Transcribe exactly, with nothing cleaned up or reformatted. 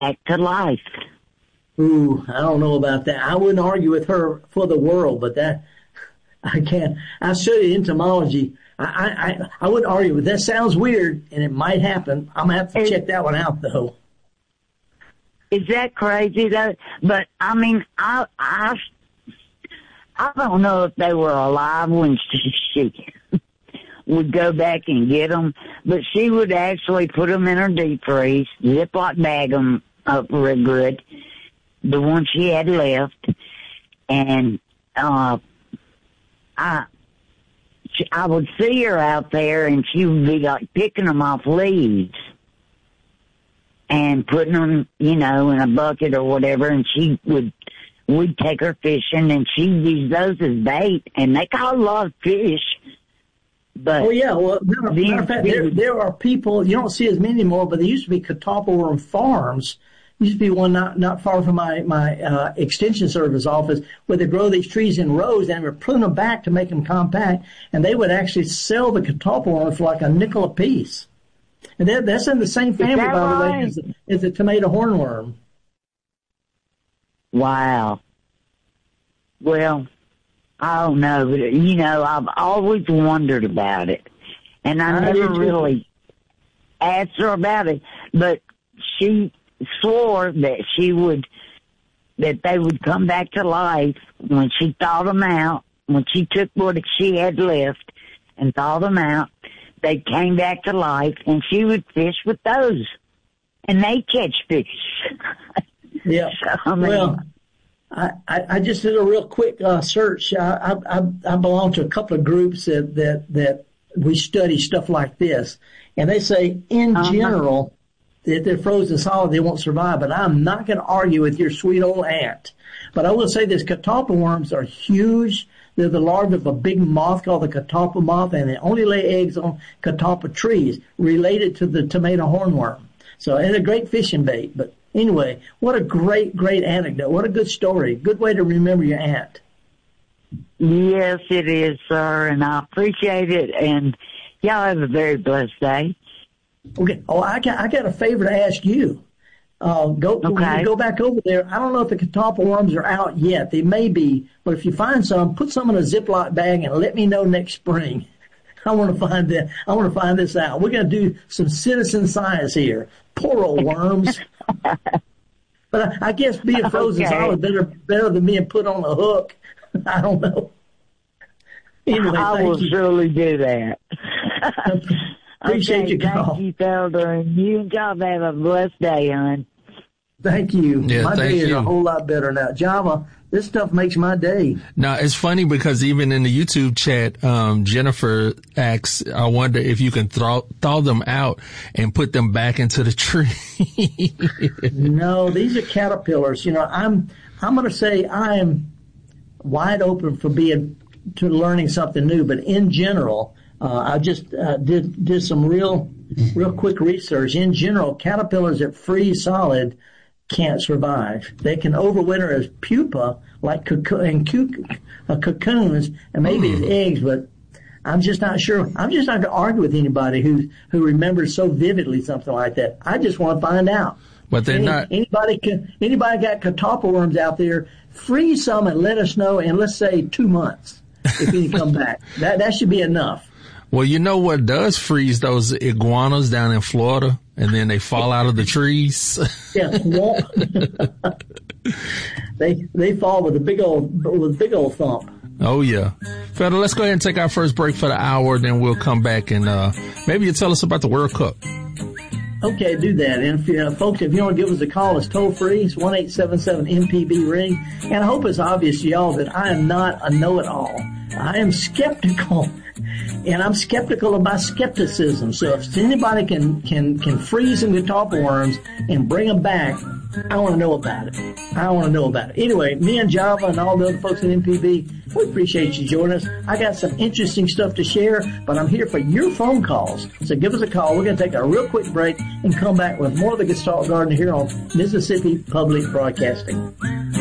back to life. Ooh, I don't know about that. I wouldn't argue with her for the world, but that, I can't. I studied entomology. I, I, I wouldn't argue with that. Sounds weird, and it might happen. I'm going to have to check that one out, though. Is that crazy, though? But, I mean, I, I, I don't know if they were alive when she, she would go back and get them, but she would actually put them in her deep freeze, Ziploc bag them up real good, the one she had left, and uh, I, she, I would see her out there, and she would be like picking them off leaves and putting them, you know, in a bucket or whatever, and she would, we'd take her fishing, and she'd use those as bait, and they caught a lot of fish. But oh, yeah, well, matter, matter of fact, there, there are people, you don't see as many anymore, but there used to be catalpa worm farms. Used to be one not, not far from my, my, uh, extension service office where they grow these trees in rows and would prune them back to make them compact, and they would actually sell the catalpa worm for like a nickel a piece. And that, that's in the same family, by right? the way, as, as the tomato hornworm. Wow. Well, I don't know, but, you know, I've always wondered about it. And I, I never really asked her about it, but she swore that she would, that they would come back to life when she thawed them out, when she took what she had left and thawed them out. They came back to life, and she would fish with those, and they catch fish. Yeah. So, I mean, well, I, I, I just did a real quick uh, search. I, I, I belong to a couple of groups that, that, that we study stuff like this, and they say in uh-huh. general that they're frozen solid, they won't survive. But I'm not going to argue with your sweet old aunt. But I will say this: catalpa worms are huge. They're the larvae of a big moth called the catalpa moth, and they only lay eggs on catalpa trees, related to the tomato hornworm. So it's a great fishing bait. But anyway, what a great, great anecdote. What a good story. Good way to remember your aunt. Yes, it is, sir, and I appreciate it. And y'all have a very blessed day. Okay. Oh, I got, I got a favor to ask you. Uh, go, okay. go back over there. I don't know if the catalpa worms are out yet. They may be, but if you find some, put some in a Ziploc bag and let me know next spring. I want to find that. I want to find this out. We're going to do some citizen science here. Poor old worms. But I, I guess being frozen okay. solid better better than being put on a hook. I don't know. Anyway, I will you. surely do that. Appreciate okay, your call. Thank you, Felder, and you and Java have a blessed day, hon. Thank you. Yeah, my thank day is you. a whole lot better now. Java, this stuff makes my day. Now, it's funny because even in the YouTube chat, um, Jennifer asks, I wonder if you can thaw, thaw them out and put them back into the tree. No, these are caterpillars. You know, I'm, I'm going to say I am wide open for being, to learning something new, but in general, uh, I just, uh, did, did some real, real quick research. In general, caterpillars that freeze solid can't survive. They can overwinter as pupa, like cocoon, uh, cocoons, and maybe mm. as eggs, but I'm just not sure. I'm just not going to argue with anybody who, who remembers so vividly something like that. I just want to find out. But they're Any, not. Anybody can, anybody got catalpa worms out there, freeze some and let us know in, let's say, two months if you come back. That, that should be enough. Well, you know what does freeze those iguanas down in Florida, and then they fall out of the trees? Yeah, they they fall with a big old with a big old thump. Oh yeah, Federer. Let's go ahead and take our first break for the hour, then we'll come back and uh maybe you tell us about the World Cup. Okay, do that. And if you, uh, folks, if you want to give us a call, it's toll free. It's one eight seven seven M P B ring. And I hope it's obvious to y'all that I am not a know-it-all. I am skeptical. And I'm skeptical of my skepticism. So if anybody can, can, can freeze some catalpa worms and bring them back, I want to know about it. I want to know about it. Anyway, me and Java and all the other folks at M P B, we appreciate you joining us. I got some interesting stuff to share, but I'm here for your phone calls. So give us a call. We're going to take a real quick break and come back with more of the Gestalt Garden here on Mississippi Public Broadcasting.